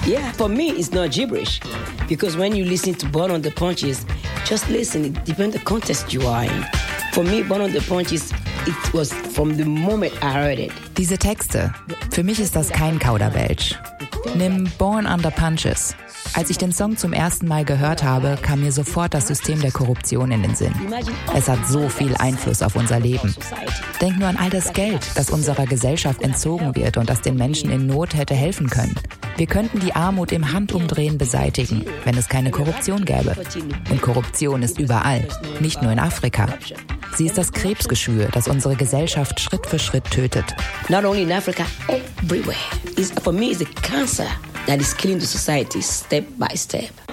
Yeah, for me it's not gibberish. Because when you listen to Born on the Punches, just listen, it depends on the context you are in. For me, Born on the Punches, it was from the moment I heard it. Diese Texte, für mich ist das kein Kauderwelsch. Nimm Born Under Punches. Als ich den Song zum ersten Mal gehört habe, kam mir sofort das System der Korruption in den Sinn. Es hat so viel Einfluss auf unser Leben. Denk nur an all das Geld, das unserer Gesellschaft entzogen wird und das den Menschen in Not hätte helfen können. Wir könnten die Armut im Handumdrehen beseitigen, wenn es keine Korruption gäbe. Und Korruption ist überall, nicht nur in Afrika. Sie ist das Krebsgeschwür, das unsere Gesellschaft Schritt für Schritt tötet. Not only in Africa, everywhere. For me, it's a cancer that is killing the society step by step.